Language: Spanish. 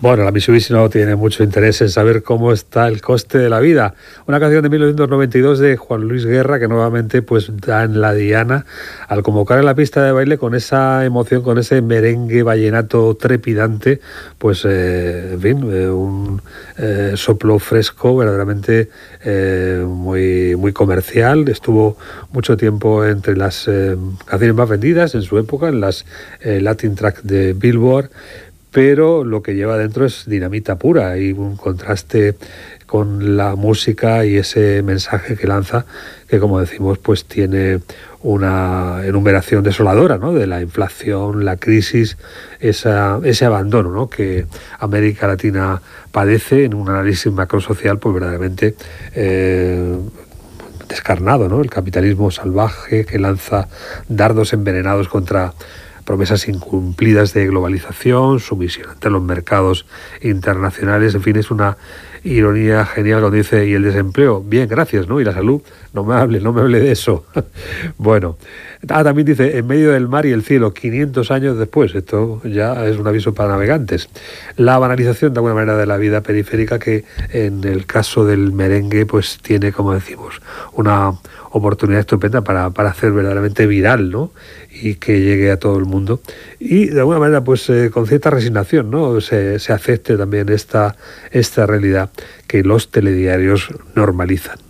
Bueno, la Mitsubishi no tiene mucho interés en saber cómo está el coste de la vida. Una canción de 1992 de Juan Luis Guerra que nuevamente pues da en la diana al convocar en la pista de baile con esa emoción, con ese merengue vallenato trepidante, pues en fin, un soplo fresco verdaderamente muy comercial. Estuvo mucho tiempo entre las canciones más vendidas en su época, en las Latin Track de Billboard, pero lo que lleva dentro es dinamita pura y un contraste con la música y ese mensaje que lanza, que como decimos pues tiene una enumeración desoladora, ¿no?, de la inflación, la crisis, ese abandono, ¿no?, que América Latina padece en un análisis macrosocial pues verdaderamente descarnado, ¿no? El capitalismo salvaje que lanza dardos envenenados contra promesas incumplidas de globalización, sumisión ante los mercados internacionales, en fin, es una ironía genial cuando dice, y el desempleo, bien, gracias, ¿no? Y la salud, no me hable de eso. Bueno, también dice, en medio del mar y el cielo, 500 años después, esto ya es un aviso para navegantes. La banalización, de alguna manera, de la vida periférica que en el caso del merengue, pues tiene, como decimos, una oportunidad estupenda para hacer verdaderamente viral, ¿no?, y que llegue a todo el mundo. Y de alguna manera, pues con cierta resignación, ¿no?, se acepte también esta realidad que los telediarios normalizan.